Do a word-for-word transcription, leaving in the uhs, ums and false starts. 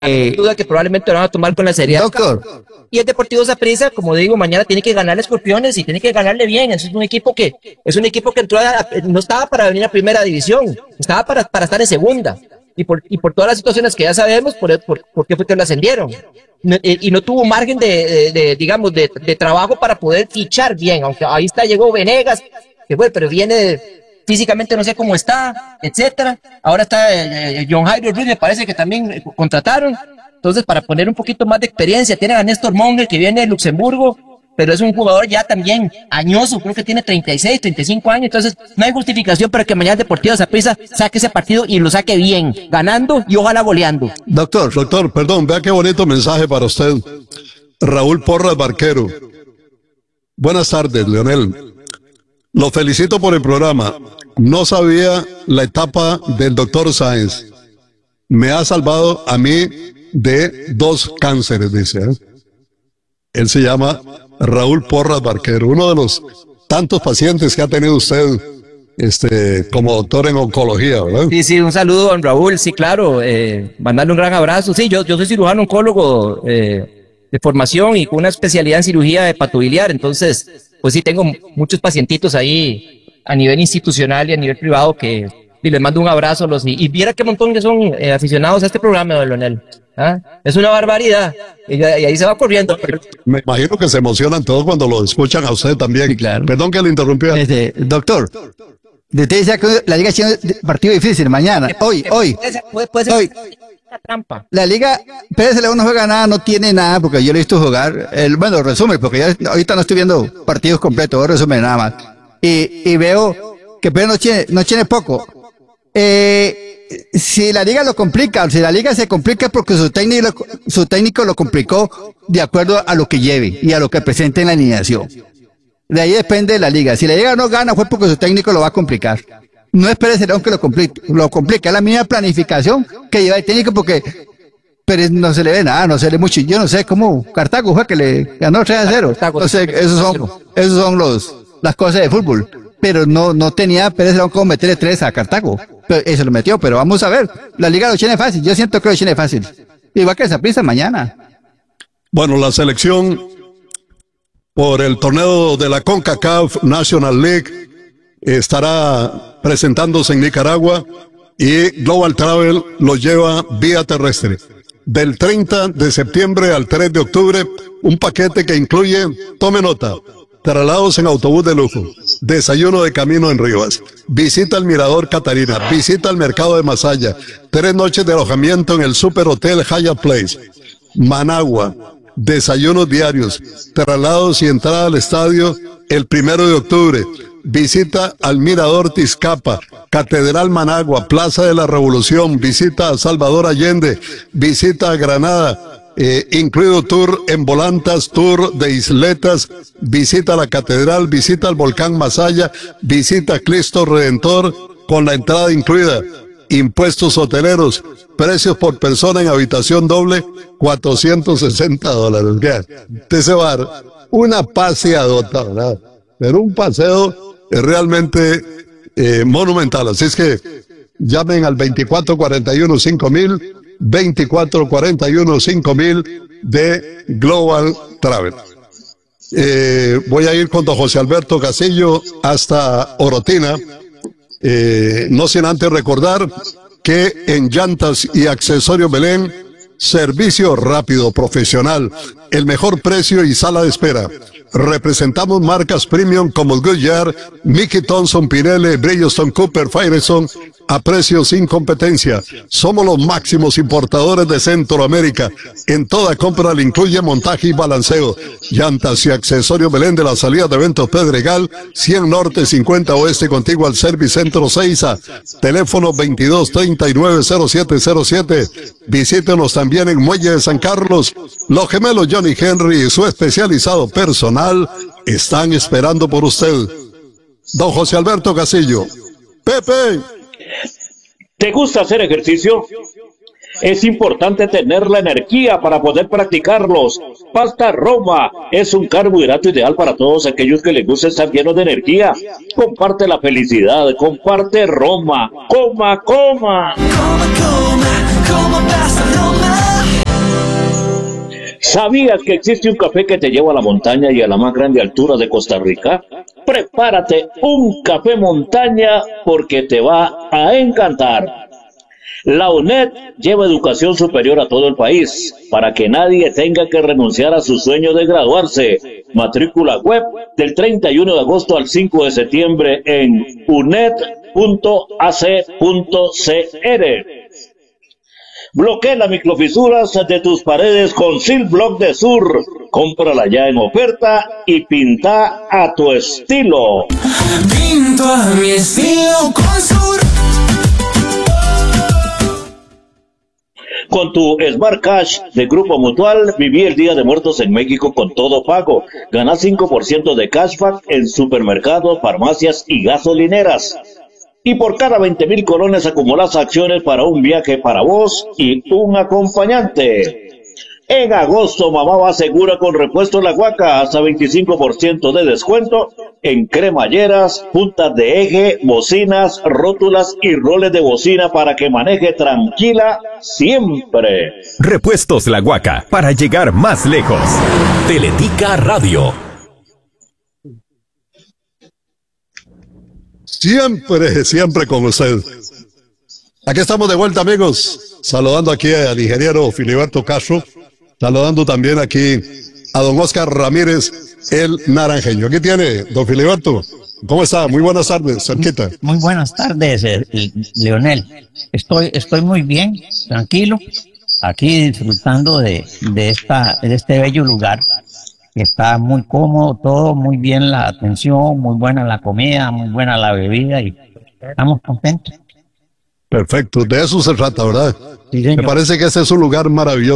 eh, duda que probablemente lo van a tomar con la seriedad. Doctor. Y el Deportivo Saprissa, como digo, mañana tiene que ganar a Escorpiones y tiene que ganarle bien. Es un equipo que es un equipo que entró a, no estaba para venir a primera división, estaba para, para estar en segunda. Y por, y por todas las situaciones que ya sabemos, por, por, por qué fue que lo ascendieron. No, eh, y no tuvo margen de, de, de digamos, de, de trabajo para poder fichar bien, aunque ahí está, llegó Venegas, que bueno, pero viene físicamente no sé cómo está, etcétera. Ahora está eh, John Jairo Ruiz, me parece que también eh, contrataron. Entonces, para poner un poquito más de experiencia, tienen a Néstor Monger, que viene de Luxemburgo, pero es un jugador ya también añoso, creo que tiene treinta y seis, treinta y cinco años, entonces no hay justificación para que mañana el Deportivo Saprissa saque ese partido y lo saque bien, ganando y ojalá goleando. Doctor, doctor, perdón, vea qué bonito mensaje para usted. Raúl Porras Barquero. Buenas tardes, Leonel. Lo felicito por el programa. No sabía la etapa del doctor Sáenz. Me ha salvado a mí de dos cánceres, dice. ¿eh? Él se llama Raúl Porras Barquero, uno de los tantos pacientes que ha tenido usted este, como doctor en oncología, ¿verdad? Sí, sí, un saludo, don Raúl, sí, claro, eh, mandarle un gran abrazo. Sí, yo, yo soy cirujano oncólogo eh, de formación y con una especialidad en cirugía hepatobiliar, entonces, pues sí, tengo muchos pacientitos ahí a nivel institucional y a nivel privado que y les mando un abrazo a los y, y viera qué montón que son eh, aficionados a este programa, don Leonel. ¿Ah? Es una barbaridad y, y ahí se va corriendo. Me imagino que se emocionan todos cuando lo escuchan a usted también. Sí, claro. Perdón que le interrumpiera. Este, doctor, usted decía que la liga tiene un partido difícil mañana, hoy, hoy, puede, puede ser hoy. una trampa. La liga, Pérez León no juega nada, no tiene nada, porque yo le he visto jugar, el, bueno, resumen, porque ya ahorita no estoy viendo partidos completos, resumen nada más. Y, y veo que Pérez no tiene, no tiene poco. Eh, si la liga lo complica, si la liga se complica es porque su técnico, su técnico lo complicó de acuerdo a lo que lleve y a lo que presente en la alineación. De ahí depende de la liga. Si la liga no gana fue porque su técnico lo va a complicar. No es Pérez León que lo complica, lo complica, es la misma planificación que lleva el técnico porque Pérez no se le ve nada, no se le mucho. Yo no sé cómo Cartago fue que le ganó tres a cero. Entonces, esos son, esos son los, las cosas de fútbol. Pero no, no tenía Pérez León como meterle tres a Cartago. Pero eso lo metió, pero vamos a ver. La liga lo tiene fácil, yo siento que lo tiene fácil. Igual que Saprissa mañana. Bueno, la selección por el torneo de la CONCACAF National League estará presentándose en Nicaragua y Global Travel lo lleva vía terrestre. Del treinta de septiembre al tres de octubre, un paquete que incluye, tome nota, traslados en autobús de lujo, desayuno de camino en Rivas, visita al Mirador Catarina, visita al Mercado de Masaya, tres noches de alojamiento en el Super Hotel Hyatt Place, Managua, desayunos diarios, traslados y entrada al estadio el primero de octubre, visita al Mirador Tizcapa, Catedral Managua, Plaza de la Revolución, visita a Salvador Allende, visita a Granada, Eh, incluido tour en volantas, tour de isletas, visita a la catedral, visita al volcán Masaya, visita a Cristo Redentor con la entrada incluida, impuestos hoteleros, precios por persona en habitación doble, cuatrocientos sesenta dólares. Usted se va a dar una paseadota, ¿verdad? Pero un paseo eh, realmente eh, monumental. Así es que llamen al veinticuatro cuarenta y uno cinco mil, veinticuatro cuarenta y uno cinco mil de Global Travel. Eh, voy a ir con don José Alberto Casillo hasta Orotina, eh, no sin antes recordar que en Llantas y Accesorios Belén, servicio rápido, profesional, el mejor precio y sala de espera. Representamos marcas premium como Goodyear, Mickey Thompson, Pirelli, Bridgestone, Cooper, Firestone a precios sin competencia. Somos los máximos importadores de Centroamérica. En toda compra le incluye montaje y balanceo. Llantas y Accesorios Belén de la salida de Eventos Pedregal, cien Norte, cincuenta Oeste, contigo al Service Centro Seiza. Teléfono veintidós treinta y nueve cero siete cero siete. Visítenos también en Muelle de San Carlos. Los gemelos Johnny Henry y su especializado personal están esperando por usted. Don José Alberto Casillo. Pepe. ¿Te gusta hacer ejercicio? Es importante tener la energía para poder practicarlos. Pasta Roma es un carbohidrato ideal para todos aquellos que les gusta estar llenos de energía. Comparte la felicidad, comparte Roma. Coma, coma. Coma, coma, coma pasta Roma. ¿Sabías que existe un café que te lleva a la montaña y a la más grande altura de Costa Rica? Prepárate un café montaña porque te va a encantar. La UNED lleva educación superior a todo el país para que nadie tenga que renunciar a su sueño de graduarse. Matrícula web del treinta y uno de agosto al cinco de septiembre en uned punto a c punto c r. Bloquea las microfisuras de tus paredes con Silblock de Sur. Cómprala ya en oferta y pinta a tu estilo. Pinto a mi estilo con Sur. Con tu Smart Cash de Grupo Mutual, viví el Día de Muertos en México con todo pago. Gana cinco por ciento de cashback en supermercados, farmacias y gasolineras. Y por cada veinte mil colones acumulas acciones para un viaje para vos y un acompañante. En agosto, mamá va segura con repuesto La Huaca, hasta veinticinco por ciento de descuento en cremalleras, puntas de eje, bocinas, rótulas y roles de bocina para que maneje tranquila siempre. Repuestos La Huaca, para llegar más lejos. Teletica Radio. Siempre, siempre con usted. Aquí estamos de vuelta, amigos. Saludando aquí al ingeniero Filiberto Castro. Saludando también aquí a don Oscar Ramírez, el naranjeño. Aquí tiene, don Filiberto. ¿Cómo está? Muy buenas tardes, cerquita. Muy buenas tardes, eh, Leonel. Estoy, estoy muy bien, tranquilo, aquí disfrutando de, de, esta, de este bello lugar. Está muy cómodo todo, muy bien la atención, muy buena la comida, muy buena la bebida y estamos contentos. Perfecto, de eso se trata, ¿verdad? Sí, señor. Me parece que este es un lugar maravilloso.